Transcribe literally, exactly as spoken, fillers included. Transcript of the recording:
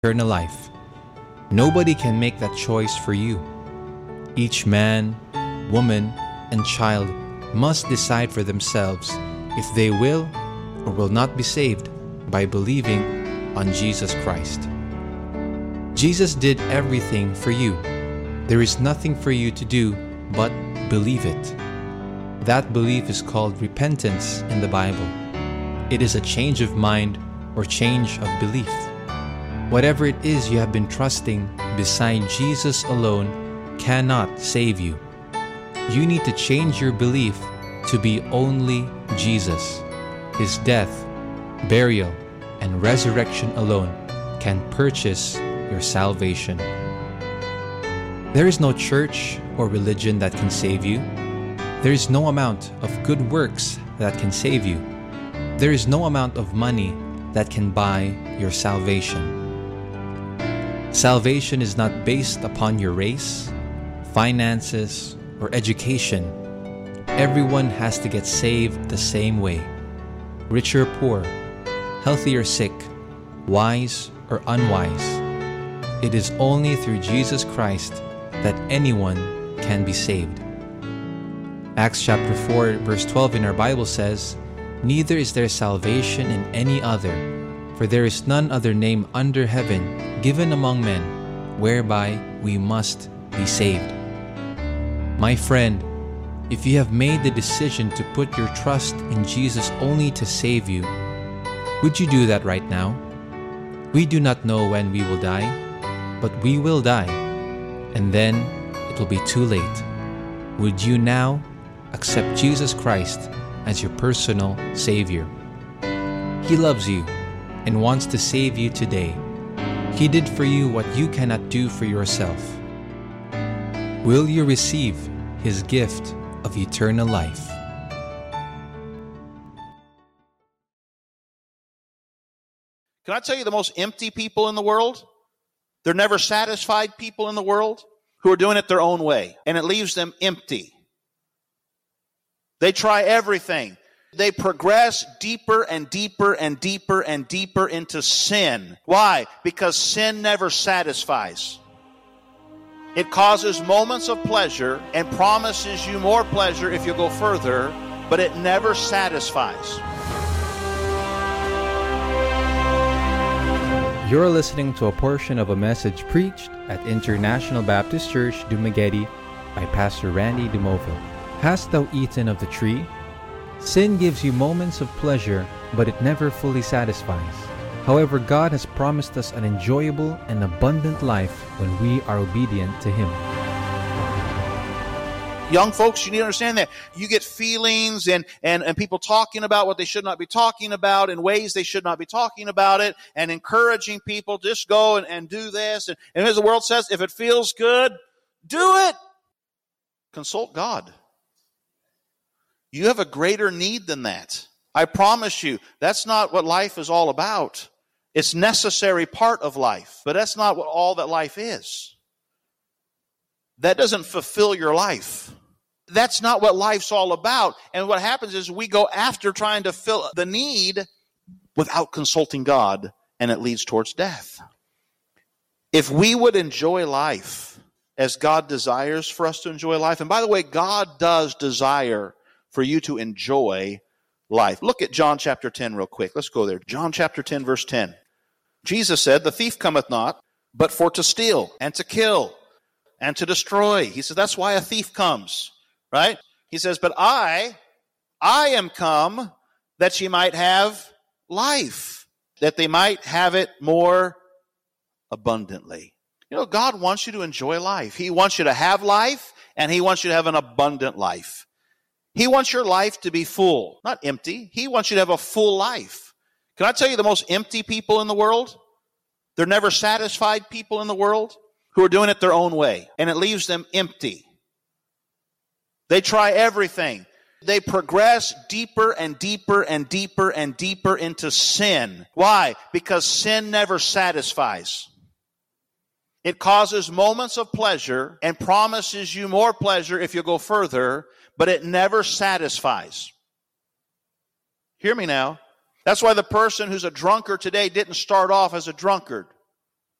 eternal life. Nobody can make that choice for you. Each man, woman, and child must decide for themselves if they will or will not be saved by believing on Jesus Christ. Jesus did everything for you. There is nothing for you to do but believe it. That belief is called repentance in the Bible. It is a change of mind or change of belief. Whatever it is you have been trusting beside Jesus alone cannot save you. You need to change your belief to be only Jesus. His death, burial, and resurrection alone can purchase your salvation. There is no church or religion that can save you. There is no amount of good works that can save you. There is no amount of money that can buy your salvation. Salvation is not based upon your race, finances, or education. Everyone has to get saved the same way. Rich or poor, healthy or sick, wise or unwise. It is only through Jesus Christ that anyone can be saved. Acts chapter four verse twelve in our Bible says, "Neither is there salvation in any other, for there is none other name under heaven given among men, whereby we must be saved." My friend, if you have made the decision to put your trust in Jesus only to save you, would you do that right now? We do not know when we will die, but we will die, and then it will be too late. Would you now accept Jesus Christ as your personal Savior? He loves you and wants to save you today. He did for you what you cannot do for yourself. Will you receive His gift of eternal life? Can I tell you the most empty people in the world? They're never satisfied people in the world who are doing it their own way, and it leaves them empty. They try everything. They progress deeper and deeper and deeper and deeper into sin. Why? Because sin never satisfies. It causes moments of pleasure and promises you more pleasure if you go further, but it never satisfies. You're listening to a portion of a message preached at International Baptist Church, Dumaguete by Pastor Randy Dumoville. Hast thou eaten of the tree? Sin gives you moments of pleasure, but it never fully satisfies. However, God has promised us an enjoyable and abundant life when we are obedient to Him. Young folks, you need to understand that. You get feelings and, and, and people talking about what they should not be talking about in ways they should not be talking about it, and encouraging people, just go and, and do this. And, and as the world says, if it feels good, do it. Consult God. You have a greater need than that. I promise you, that's not what life is all about. It's a necessary part of life, but that's not what all that life is. That doesn't fulfill your life. That's not what life's all about. And what happens is we go after trying to fill the need without consulting God, and it leads towards death. If we would enjoy life as God desires for us to enjoy life, and by the way, God does desire for you to enjoy life. Look at John chapter ten real quick. Let's go there. John chapter ten, verse ten. Jesus said, "The thief cometh not, but for to steal, and to kill, and to destroy." He said, that's why a thief comes, right? He says, "But I, I am come that ye might have life, that they might have it more abundantly." You know, God wants you to enjoy life. He wants you to have life, and He wants you to have an abundant life. He wants your life to be full, not empty. He wants you to have a full life. Can I tell you the most empty people in the world? They're never satisfied people in the world who are doing it their own way, and it leaves them empty. They try everything. They progress deeper and deeper and deeper and deeper into sin. Why? Because sin never satisfies. It causes moments of pleasure and promises you more pleasure if you go further, but it never satisfies. Hear me now. That's why the person who's a drunkard today didn't start off as a drunkard.